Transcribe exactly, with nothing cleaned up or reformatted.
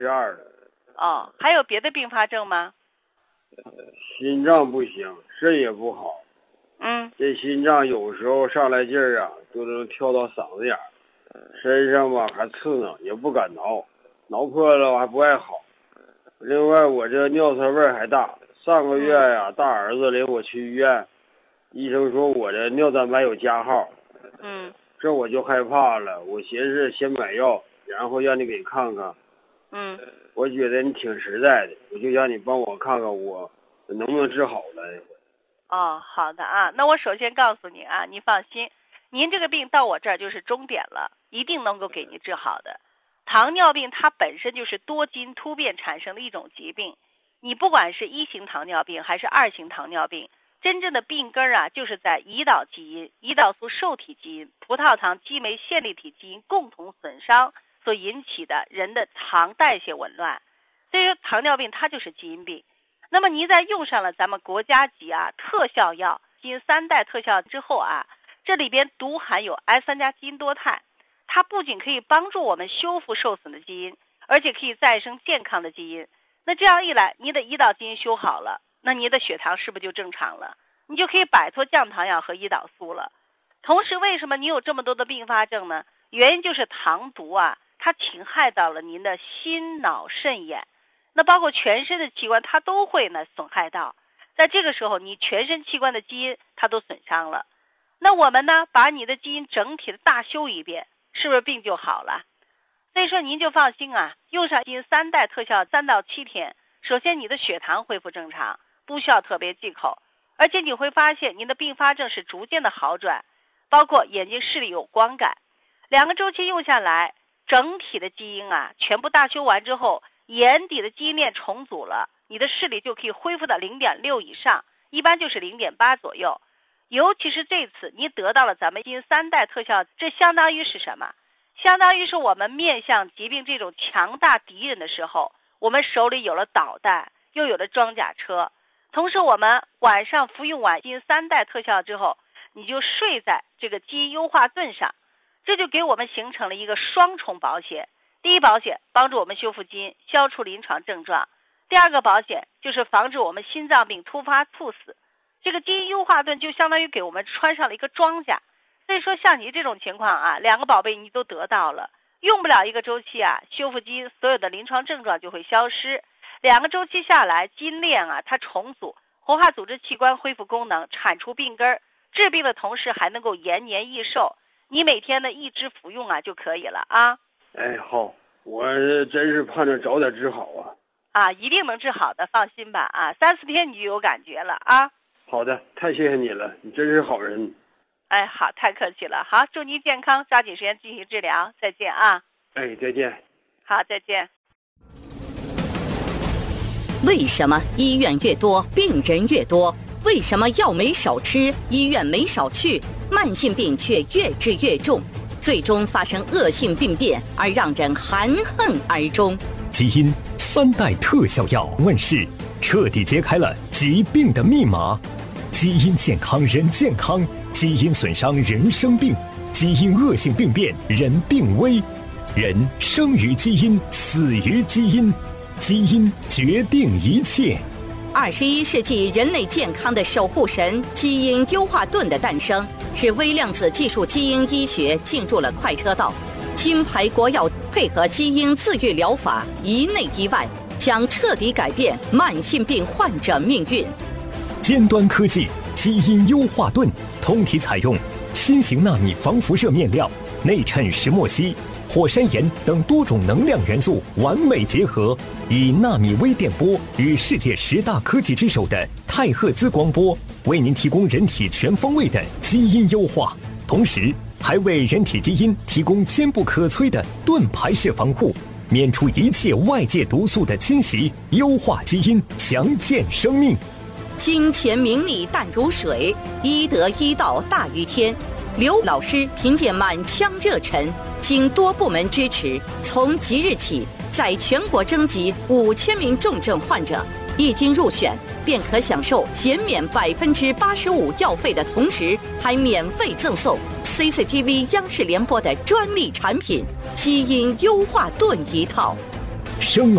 十二了。 哦，还有别的并发症吗？ 心脏不行，肾也不好。 嗯， 这心脏有时候上来劲儿啊，都能跳到嗓子眼儿，身上吧还刺挠，也不敢挠，挠破了还不爱好。另外我这尿酸味还大，上个月呀、嗯、大儿子领我去医院，医生说我这尿蛋白有加号。 嗯， 这我就害怕了，我寻思先买药，然后让你给看看。 嗯， 我觉得你挺实在的，我就让你帮我看看我能不能治好了。 哦，好的啊，那我首先告诉你啊，你放心，您这个病到我这儿就是终点了，一定能够给你治好的。糖尿病它本身就是多基因突变产生的一种疾病，你不管是一型糖尿病还是二型糖尿病，真正的病根啊，就是在胰岛基因、胰岛素受体基因、葡萄糖激酶线粒体基因共同损伤所引起的人的糖代谢紊乱。所以说糖尿病它就是基因病。那么您在用上了咱们国家级啊特效药基因三代特效之后啊，这里边独含有埃三加基因多肽，它不仅可以帮助我们修复受损的基因，而且可以再生健康的基因。那这样一来，你的胰岛基因修好了，那你的血糖是不是就正常了？你就可以摆脱降糖药和胰岛素了。同时，为什么你有这么多的并发症呢？原因就是糖毒啊，它侵害到了您的心脑肾眼。那包括全身的器官它都会呢损害到，在这个时候你全身器官的基因它都损伤了，那我们呢把你的基因整体的大修一遍，是不是病就好了？所以说您就放心啊，用上基因三代特效三到七天，首先你的血糖恢复正常，不需要特别忌口，而且你会发现您的并发症是逐渐的好转，包括眼睛视力有光感。两个周期用下来，整体的基因啊全部大修完之后，眼底的基因链重组了，你的视力就可以恢复到 零点六 以上，一般就是 零点八 左右。尤其是这次你得到了咱们基因三代特效，这相当于是什么？相当于是我们面向疾病这种强大敌人的时候，我们手里有了导弹，又有了装甲车。同时我们晚上服用完基因三代特效之后，你就睡在这个基因优化盾上，这就给我们形成了一个双重保险。第一保险帮助我们修复基因，消除临床症状；第二个保险就是防止我们心脏病突发猝死。这个基因优化盾就相当于给我们穿上了一个装甲。所以说像你这种情况啊，两个宝贝你都得到了，用不了一个周期啊，修复基因所有的临床症状就会消失。两个周期下来，基因链啊它重组，活化组织器官恢复功能，铲除病根，治病的同时还能够延年益寿。你每天呢一直服用啊就可以了啊。 哎，好，我真是盼着早点治好啊！ 啊，一定能治好的，放心吧啊，三四天你就有感觉了啊。 好的，太谢谢你了，你真是好人。 哎，好，太客气了，好，祝您健康，抓紧时间进行治疗，再见啊。 哎，再见。 好，再见。 为什么医院越多，病人越多？为什么药没少吃，医院没少去，慢性病却越治越重？最终发生恶性病变，而让人含恨而终。 基因三代特效药问世，彻底揭开了疾病的密码。基因健康人健康，基因损伤人生病，基因恶性病变人病危。人生于基因，死于基因，基因决定一切。 二十一世纪人类健康的守护神基因优化盾的诞生，使微量子技术基因医学进入了快车道。金牌国药配合基因自愈疗法，一内一外，将彻底改变慢性病患者命运。 尖端科技基因优化盾，通体采用新型纳米防辐射面料，内衬石墨烯、火山岩等多种能量元素完美结合，以纳米微电波与世界十大科技之首的太赫兹光波，为您提供人体全方位的基因优化，同时还为人体基因提供坚不可摧的盾牌式防护，免除一切外界毒素的侵袭，优化基因，强健生命。 金钱名利淡如水，医德医道大于天。刘老师凭借满腔热忱，经多部门支持，从即日起在全国征集五千名重症患者，一经入选便可享受减免百分之八十五药费的同时，还免费赠送 C C T V 央视联播的专利产品基因优化盾一套。 生